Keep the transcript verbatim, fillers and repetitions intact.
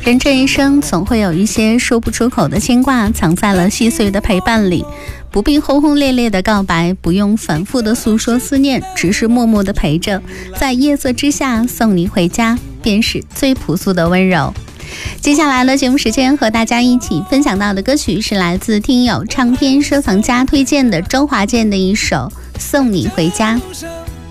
人这一生总会有一些说不出口的牵挂，藏在了细碎的陪伴里。不必轰轰烈烈的告白，不用反复的诉说思念，只是默默的陪着，在夜色之下送你回家，便是最朴素的温柔。接下来的节目时间，和大家一起分享到的歌曲是来自听友唱片收藏家推荐的周华健的一首《送你回家》。